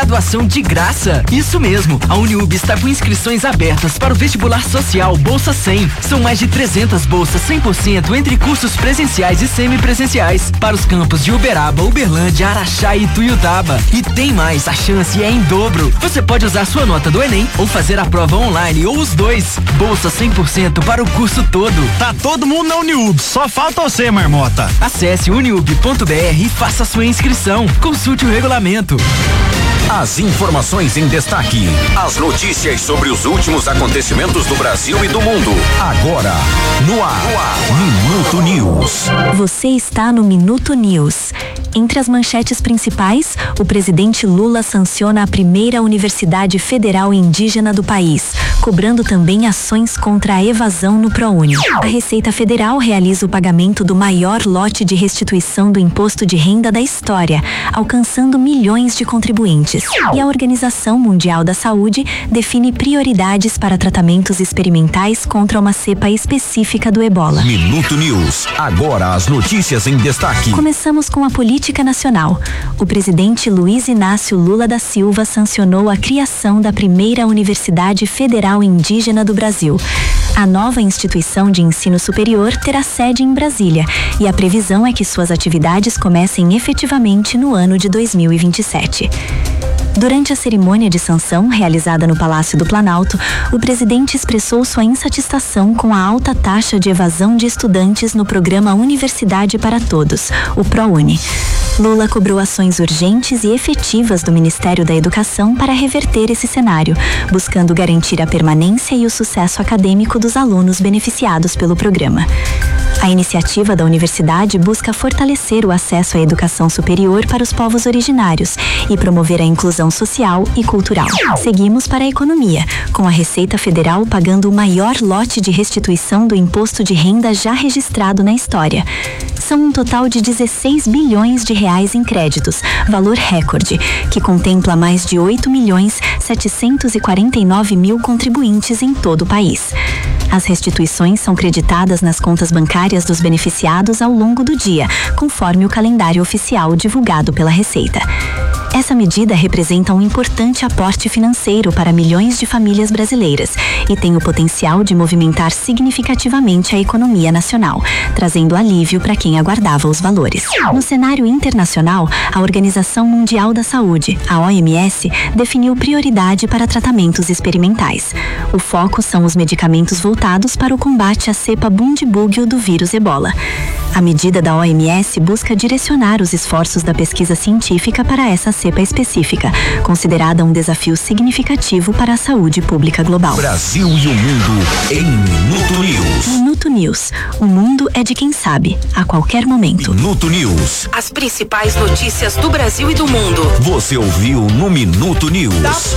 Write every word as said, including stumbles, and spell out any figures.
graduação de graça. Isso mesmo, a Uniub está com inscrições abertas para o vestibular social Bolsa cem. São mais de trezentas bolsas cem por cento entre cursos presenciais e semipresenciais para os campos de Uberaba, Uberlândia, Araxá e Ituiutaba. E tem mais, a chance é em dobro. Você pode usar sua nota do Enem ou fazer a prova online ou os dois. Bolsa cem por cento para o curso todo. Tá todo mundo na Uniub, só falta você, marmota. Acesse uniub ponto br e faça sua inscrição. Consulte o regulamento. As informações em destaque. As notícias sobre os últimos acontecimentos do Brasil e do mundo. Agora, no ar. No ar. Minuto News. Você está no Minuto News. Entre as manchetes principais, o presidente Lula sanciona a primeira Universidade Federal Indígena do país, cobrando também ações contra a evasão no ProUni. A Receita Federal realiza o pagamento do maior lote de restituição do imposto de renda da história, alcançando milhões de contribuintes. E a Organização Mundial da Saúde define prioridades para tratamentos experimentais contra uma cepa específica do Ebola. Minuto News. Agora as notícias em destaque. Começamos com a política nacional. O presidente Luiz Inácio Lula da Silva sancionou a criação da primeira Universidade Federal Indígena do Brasil. A nova instituição de ensino superior terá sede em Brasília e a previsão é que suas atividades comecem efetivamente no ano de dois mil e vinte e sete. Durante a cerimônia de sanção, realizada no Palácio do Planalto, o presidente expressou sua insatisfação com a alta taxa de evasão de estudantes no programa Universidade para Todos, o ProUni. Lula cobrou ações urgentes e efetivas do Ministério da Educação para reverter esse cenário, buscando garantir a permanência e o sucesso acadêmico dos alunos beneficiados pelo programa. A iniciativa da universidade busca fortalecer o acesso à educação superior para os povos originários e promover a inclusão social e cultural. Seguimos para a economia, com a Receita Federal pagando o maior lote de restituição do imposto de renda já registrado na história. São um total de dezesseis bilhões de reais em créditos, valor recorde, que contempla mais de oito milhões setecentos e quarenta e nove mil contribuintes em todo o país. As restituições são creditadas nas contas bancárias dos beneficiados ao longo do dia, conforme o calendário oficial divulgado pela Receita. Essa medida representa um importante aporte financeiro para milhões de famílias brasileiras e tem o potencial de movimentar significativamente a economia nacional, trazendo alívio para quem aguardava os valores. No cenário internacional, a Organização Mundial da Saúde, a O M S, definiu prioridade para tratamentos experimentais. O foco são os medicamentos voltados para o combate à cepa Bundibugyo do vírus Ebola. A medida da O M S busca direcionar os esforços da pesquisa científica para essa cepa específica, considerada um desafio significativo para a saúde pública global. Brasil e o mundo em Minuto News. Minuto News. O mundo é de quem sabe, a qualquer momento. Minuto News. As principais notícias do Brasil e do mundo. Você ouviu no Minuto News.